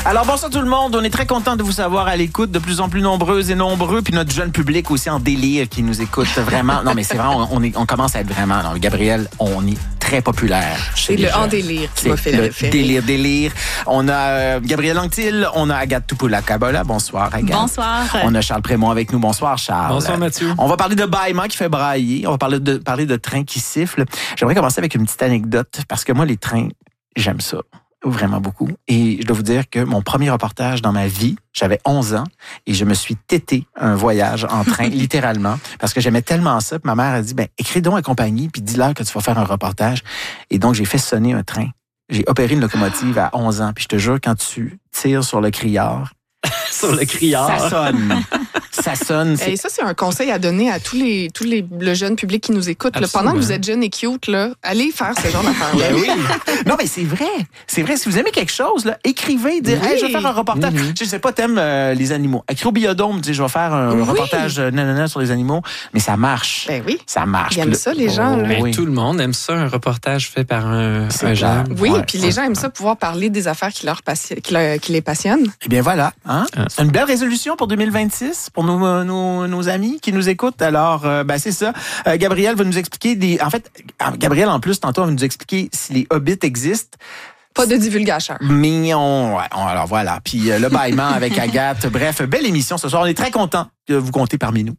Alors, bonsoir tout le monde. On est très content de vous savoir à l'écoute, de plus en plus nombreuses et nombreux. Puis notre jeune public aussi en délire qui nous écoute vraiment. Non, mais c'est vrai, on commence à être vraiment... Non, Gabriel, on est très populaire. C'est le en délire qui m'a fait le référé. Délire. On a Gabriel Anctil, on a Agathe Tupula-Kabola. Bonsoir, Agathe. Bonsoir. On a Charles Prémont avec nous. Bonsoir, Charles. Bonsoir, Mathieu. On va parler de bâillement qui fait brailler. On va parler de trains qui sifflent. J'aimerais commencer avec une petite anecdote parce que moi, les trains, j'aime ça. Vraiment beaucoup. Et je dois vous dire que mon premier reportage dans ma vie, j'avais 11 ans et je me suis tété un voyage en train, littéralement, parce que j'aimais tellement ça. Puis ma mère a dit, écris donc à compagnie puis dis-leur que tu vas faire un reportage. Et donc, j'ai fait sonner un train. J'ai opéré une locomotive à 11 ans. Puis je te jure, quand tu tires sur le criard... sur le criard. Ça sonne. Ça sonne. Et ça, c'est un conseil à donner à le jeune public qui nous écoute. Là, pendant que vous êtes jeune et cute, là, allez faire ce genre d'affaires-là. Oui. Non, mais c'est vrai. C'est vrai. Si vous aimez quelque chose, là, écrivez, dites, hey, je vais faire un reportage. Je sais pas, t'aimes les animaux. Écris au Biodôme, je vais faire un reportage sur les animaux. Mais ça marche. Ben oui. Ça marche. Ils aiment ça, les gens. Là. Oui. Tout le monde aime ça, un reportage fait par un jeune. Oui, puis les gens aiment ça, pouvoir parler des affaires qui les passionnent. Eh bien, voilà. Hein? C'est une belle résolution pour 2026 pour nos amis qui nous écoutent. Alors, c'est ça. Gabriel va nous expliquer Gabriel, en plus, tantôt, va nous expliquer si les hobbits existent. Pas de divulgateur. Mais alors voilà. Puis le bâillement avec Agathe. Bref, belle émission ce soir. On est très contents de vous compter parmi nous.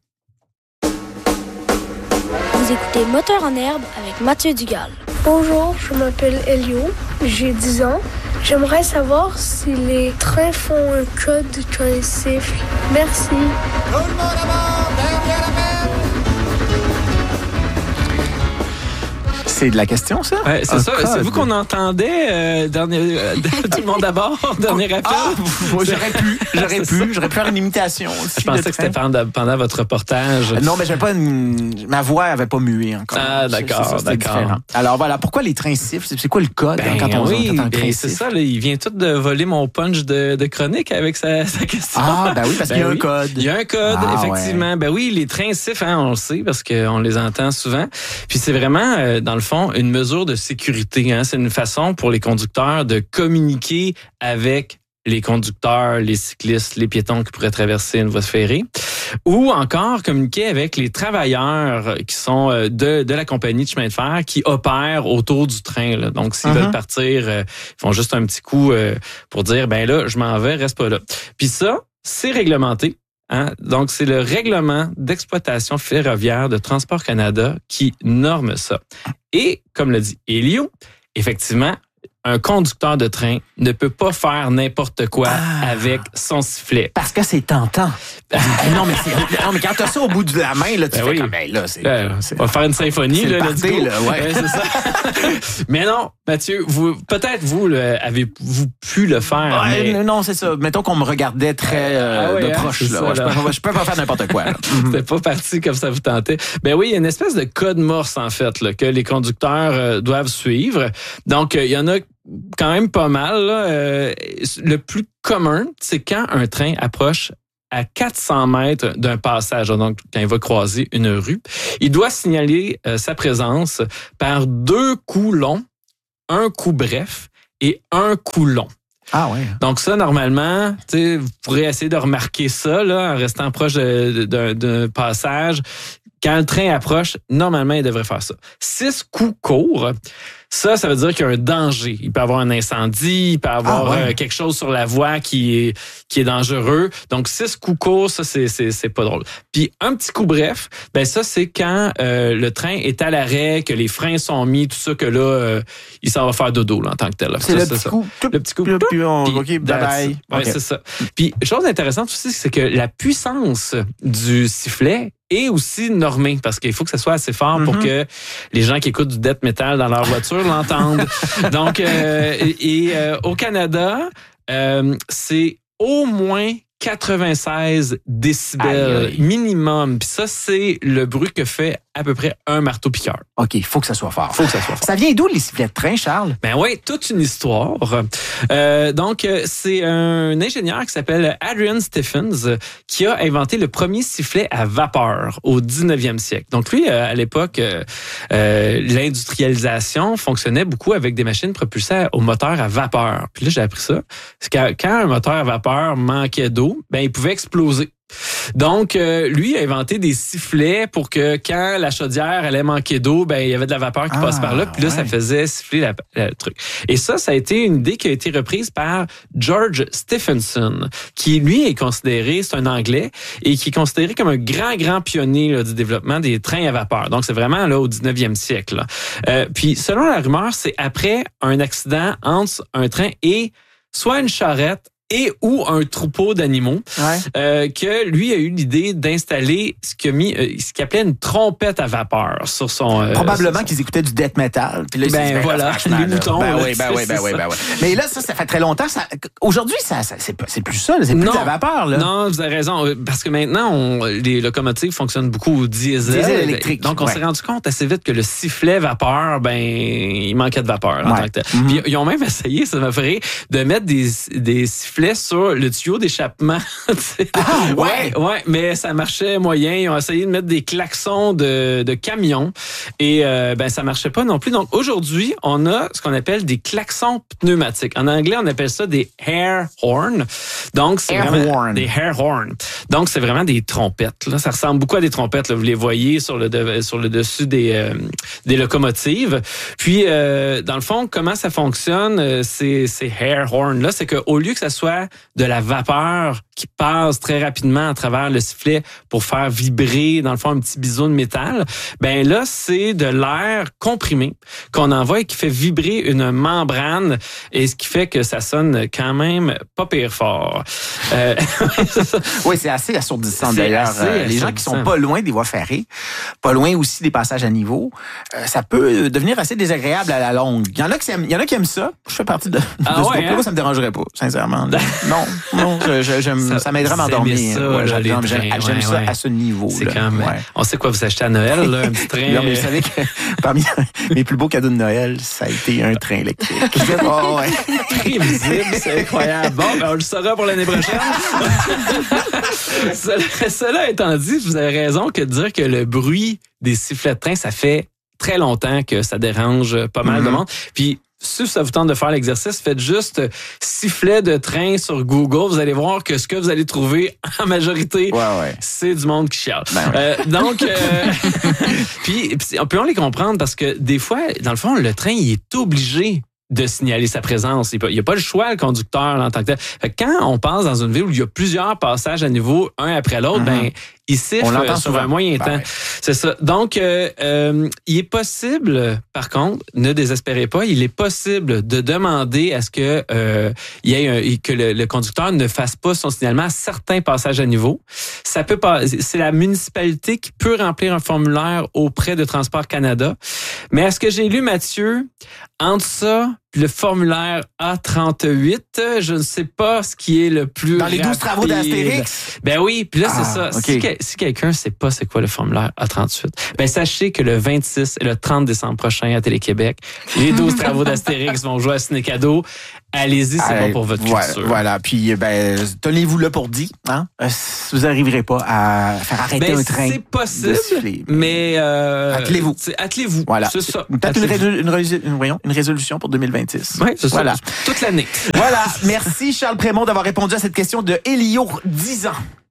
Vous écoutez Moteur en herbe avec Mathieu Dugal. Bonjour, je m'appelle Elio, j'ai 10 ans. J'aimerais savoir si les trains font un code quand ils sifflent. Merci. Tout le monde à bord, dernière appel. C'est de la question, ça? Ouais, c'est ça. C'est vous qu'on entendait, tout le monde d'abord, dernier appel? Moi, j'aurais pu faire une imitation aussi. Je pensais que c'était pendant votre reportage. Non, mais ma voix avait pas mué encore. Ah, d'accord. Différent. Alors voilà, pourquoi les trains sifflent? C'est quoi le code quand on entend train c'est ça, là, il vient tout de voler mon punch de chronique avec sa question. Ah, oui, parce qu'il y a un code. Il y a un code, effectivement. Ouais. Oui, les trains sifflent, on le sait, parce qu'on les entend souvent. Puis c'est vraiment, dans le fond, une mesure de sécurité. C'est une façon pour les conducteurs de communiquer avec les conducteurs, les cyclistes, les piétons qui pourraient traverser une voie ferrée, ou encore communiquer avec les travailleurs qui sont de la compagnie de chemin de fer qui opèrent autour du train. Là. Donc, s'ils veulent partir, ils font juste un petit coup pour dire, là, je m'en vais, reste pas là. Puis ça, c'est réglementé. Donc, c'est le règlement d'exploitation ferroviaire de Transport Canada qui norme ça. Et, comme l'a dit Elio, effectivement, un conducteur de train ne peut pas faire n'importe quoi avec son sifflet. Parce que c'est tentant. non, mais quand t'as ça au bout de la main, là, tu fais comme, on va faire une symphonie, là, c'est ça. Mais non, Mathieu, peut-être avez-vous pu le faire? Non, c'est ça. Mettons qu'on me regardait très de proche. Là. Je peux pas faire n'importe quoi. C'était pas parti comme ça vous tentait. Oui, il y a une espèce de code morse, en fait, là, que les conducteurs doivent suivre. Donc, il y en a quand même pas mal. Là. Le plus commun, c'est quand un train approche à 400 mètres d'un passage, donc quand il va croiser une rue, il doit signaler sa présence par 2 coups longs, un coup bref et un coup long. Ah ouais. Donc ça, normalement, vous pourrez essayer de remarquer ça là, en restant proche d'un passage. Quand le train approche, normalement, il devrait faire ça. 6 coups courts, ça veut dire qu'il y a un danger. Il peut y avoir un incendie, il peut y avoir quelque chose sur la voie qui est dangereux. Donc, 6 coups courts, ça, c'est pas drôle. Puis, un petit coup bref, ça, c'est quand le train est à l'arrêt, que les freins sont mis, tout ça, que là, il s'en va faire dodo là, en tant que tel. Là. C'est le petit coup. OK, bye-bye. Oui, c'est ça. Puis, chose intéressante aussi, c'est que la puissance du sifflet est aussi normée, parce qu'il faut que ça soit assez fort pour que les gens qui écoutent du death metal dans leur voiture l'entendent. Donc, au Canada, c'est au moins 96 décibels minimum. Puis ça, c'est le bruit que fait à peu près un marteau-piqueur. OK, il faut que ça soit fort. Faut que ça soit fort. Ça vient d'où, les sifflets de train, Charles? Ben oui, toute une histoire. Donc, c'est un ingénieur qui s'appelle Adrian Stephens qui a inventé le premier sifflet à vapeur au 19e siècle. Donc, lui, à l'époque, l'industrialisation fonctionnait beaucoup avec des machines propulsées au moteur à vapeur. Puis là, j'ai appris ça. C'est quand un moteur à vapeur manquait d'eau, ben il pouvait exploser. Donc, lui a inventé des sifflets pour que quand la chaudière allait manquer d'eau, ben il y avait de la vapeur qui passe par là, puis là, ça faisait siffler le truc. Et ça a été une idée qui a été reprise par George Stephenson, qui, lui, est considéré, c'est un Anglais, et qui est considéré comme un grand pionnier là, du développement des trains à vapeur. Donc, c'est vraiment là au 19e siècle. Puis, selon la rumeur, c'est après un accident entre un train et soit une charrette et ou un troupeau d'animaux, que lui a eu l'idée d'installer ce qu'il appelait une trompette à vapeur sur son... Probablement qu'ils écoutaient du death metal. Puis là, ben voilà, les moutons. Ben oui. Mais là, ça fait très longtemps. Aujourd'hui, c'est plus ça. C'est plus de la vapeur. Là. Non, vous avez raison. Parce que maintenant, les locomotives fonctionnent beaucoup au diesel électrique. Donc, on s'est rendu compte assez vite que le sifflet vapeur, ben il manquait de vapeur. En tant que tel. Puis, ils ont même essayé, ça m'a fait rire, de mettre des sifflets sur le tuyau d'échappement. Ouais, mais ça marchait moyen. Ils ont essayé de mettre des klaxons de camions et ben ça marchait pas non plus. Donc aujourd'hui, on a ce qu'on appelle des klaxons pneumatiques. En anglais, on appelle ça des air horns. Donc c'est des air horns. Donc c'est vraiment des trompettes. Là, ça ressemble beaucoup à des trompettes. Là. Vous les voyez sur le dessus des locomotives. Puis dans le fond, comment ça fonctionne ces air horns là, c'est que au lieu que ça soit de la vapeur qui passe très rapidement à travers le sifflet pour faire vibrer, dans le fond, un petit biseau de métal, ben là, c'est de l'air comprimé qu'on envoie et qui fait vibrer une membrane et ce qui fait que ça sonne quand même pas pire fort. Oui, c'est assez assourdissant d'ailleurs. Les gens qui sont pas loin des voies ferrées, pas loin aussi des passages à niveau, ça peut devenir assez désagréable à la longue. Il y en a qui aiment ça. Je fais partie de ce groupe-là. Moi, ça me dérangerait pas, sincèrement. Non, ça m'aiderait à m'endormir. J'aime ça à ce niveau. C'est quand même. On sait quoi vous achetez à Noël, là, un petit train. Non, mais vous savez que parmi mes plus beaux cadeaux de Noël, ça a été un train électrique. Prévisible, c'est incroyable. Bon, ben, on le saura pour l'année prochaine. Cela étant dit, vous avez raison que de dire que le bruit des sifflets de train, ça fait très longtemps que ça dérange pas mal de monde. Puis si ça vous tente de faire l'exercice, faites juste sifflet de train sur Google. Vous allez voir que ce que vous allez trouver en majorité, c'est du monde qui chiale. Donc, puis on les comprendre parce que des fois, dans le fond, le train, il est obligé de signaler sa présence. Il n'y a pas le choix, le conducteur, en tant que tel. Fait que quand on passe dans une ville où il y a plusieurs passages à niveau, un après l'autre, ben il siffle sur un moyen temps. C'est ça. Donc, il est possible, par contre, ne désespérez pas, il est possible de demander à ce que que le conducteur ne fasse pas son signalement à certains passages à niveau. Ça peut pas. C'est la municipalité qui peut remplir un formulaire auprès de Transport Canada. Mais à ce que j'ai lu, Mathieu, entre ça, le formulaire A38, je ne sais pas ce qui est le plus dans les 12 travaux d'Astérix? Ben oui, puis là, c'est ça. Okay. Si quelqu'un ne sait pas c'est quoi le formulaire A38, ben sachez que le 26 et le 30 décembre prochain à Télé-Québec, les 12 travaux d'Astérix vont jouer à Ciné-Cadeau. Allez-y, c'est bon pour votre culture. Voilà, puis tenez-vous là pour dit, hein? Vous n'arriverez pas à faire arrêter un train. C'est possible, mais attelez-vous. Attelez-vous, voilà. C'est ça. Peut-être une résolution pour 2026. Oui, c'est ça. Toute l'année. Voilà. Merci Charles Prémont d'avoir répondu à cette question de Elio, 10 ans.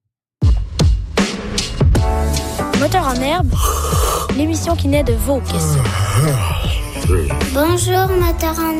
Moteur en herbe, l'émission qui naît de vos questions. Bonjour, Moteur en